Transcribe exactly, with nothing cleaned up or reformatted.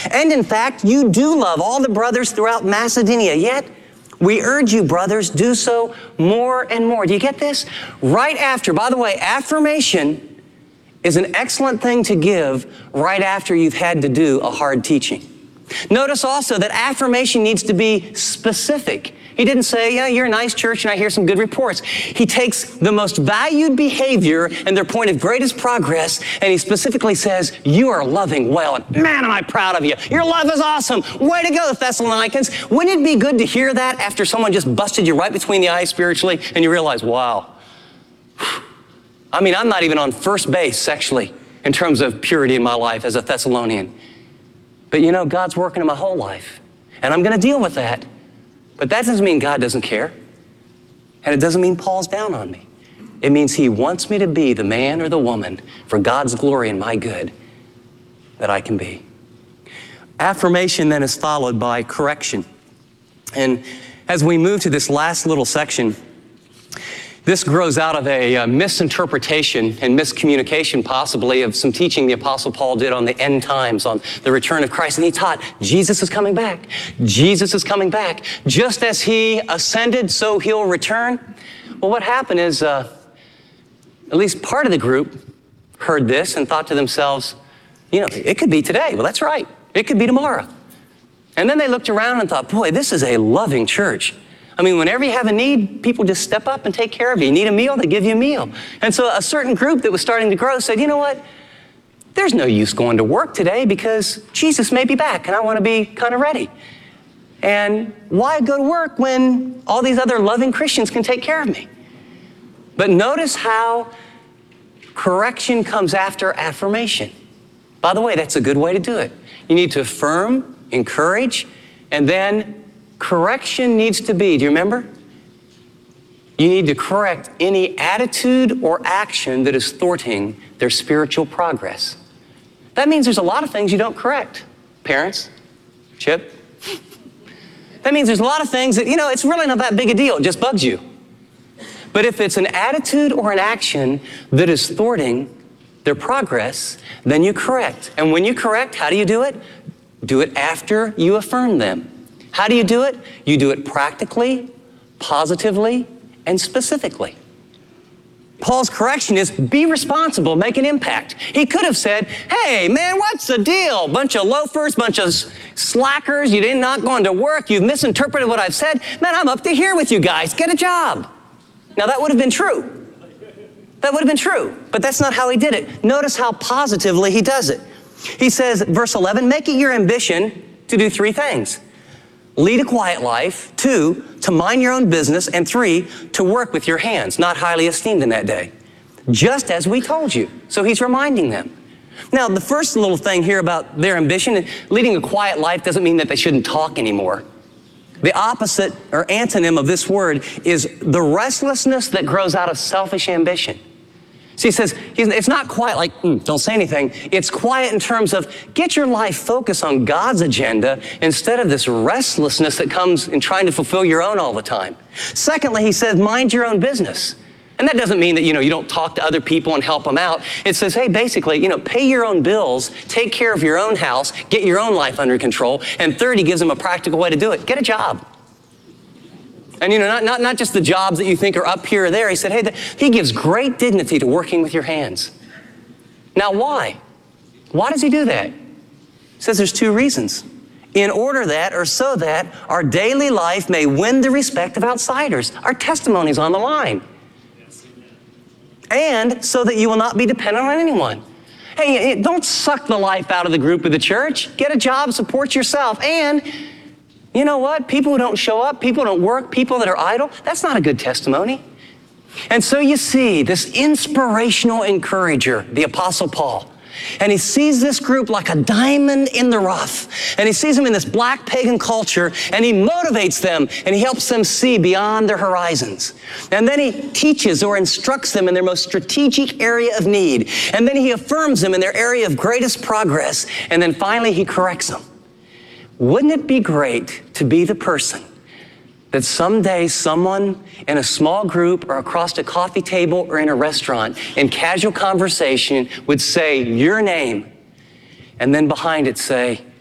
And in fact, you do love all the brothers throughout Macedonia. Yet, we urge you, brothers, do so more and more. Do you get this? Right after, by the way, affirmation is an excellent thing to give right after you've had to do a hard teaching. Notice also that affirmation needs to be specific. He didn't say, yeah, you're a nice church and I hear some good reports. He takes the most valued behavior and their point of greatest progress, and he specifically says, you are loving well. And man, am I proud of you. Your love is awesome. Way to go, Thessalonians. Wouldn't it be good to hear that after someone just busted you right between the eyes spiritually and you realize, wow, I mean, I'm not even on first base sexually in terms of purity in my life as a Thessalonian. But you know, God's working in my whole life, and I'm going to deal with that. But that doesn't mean God doesn't care. And it doesn't mean Paul's down on me. It means he wants me to be the man or the woman for God's glory and my good that I can be. Affirmation then is followed by correction. And as we move to this last little section, this grows out of a uh, misinterpretation and miscommunication possibly of some teaching the Apostle Paul did on the end times, on the return of Christ. And he taught, Jesus is coming back. Jesus is coming back. Just as he ascended, so he'll return. Well, what happened is uh, at least part of the group heard this and thought to themselves, you know, it could be today. Well, that's right. It could be tomorrow. And then they looked around and thought, boy, this is a loving church. I mean, whenever you have a need, people just step up and take care of you. You need a meal, they give you a meal. And so a certain group that was starting to grow said, you know what? There's no use going to work today because Jesus may be back and I want to be kind of ready. And why go to work when all these other loving Christians can take care of me? But notice how correction comes after affirmation. By the way, that's a good way to do it. You need to affirm, encourage, and then correction needs to be, do you remember? You need to correct any attitude or action that is thwarting their spiritual progress. That means there's a lot of things you don't correct. Parents, Chip. That means there's a lot of things that, you know, it's really not that big a deal. It just bugs you. But if it's an attitude or an action that is thwarting their progress, then you correct. And when you correct, how do you do it? Do it after you affirm them. How do you do it? You do it practically, positively, and specifically. Paul's correction is be responsible, make an impact. He could have said, hey, man, what's the deal? Bunch of loafers, bunch of slackers, you did not going to work, you've misinterpreted what I've said. Man, I'm up to here with you guys, get a job. Now that would have been true. That would have been true, but that's not how he did it. Notice how positively he does it. He says, verse eleven, make it your ambition to do three things. Lead a quiet life. Two, to mind your own business. And three, to work with your hands, not highly esteemed in that day. Just as we told you. So he's reminding them. Now, the first little thing here about their ambition, leading a quiet life doesn't mean that they shouldn't talk anymore. The opposite or antonym of this word is the restlessness that grows out of selfish ambition. So he says, it's not quiet like, mm, don't say anything. It's quiet in terms of get your life focused on God's agenda instead of this restlessness that comes in trying to fulfill your own all the time. Secondly, he says, mind your own business. And that doesn't mean that, you know, you don't talk to other people and help them out. It says, hey, basically, you know, pay your own bills, take care of your own house, get your own life under control. And third, he gives them a practical way to do it. Get a job. And, you know, not, not, not just the jobs that you think are up here or there. He said, hey, the, he gives great dignity to working with your hands. Now, why? Why does he do that? He says there's two reasons. In order that, or so that, our daily life may win the respect of outsiders. Our testimony's on the line. And so that you will not be dependent on anyone. Hey, don't suck the life out of the group of the church. Get a job, support yourself, and you know what? People who don't show up, people who don't work, people that are idle, that's not a good testimony. And so you see this inspirational encourager, the Apostle Paul, and he sees this group like a diamond in the rough, and he sees them in this black pagan culture, and he motivates them, and he helps them see beyond their horizons. And then he teaches or instructs them in their most strategic area of need, and then he affirms them in their area of greatest progress, and then finally he corrects them. Wouldn't it be great to be the person that someday someone in a small group or across a coffee table or in a restaurant in casual conversation would say your name and then behind it say,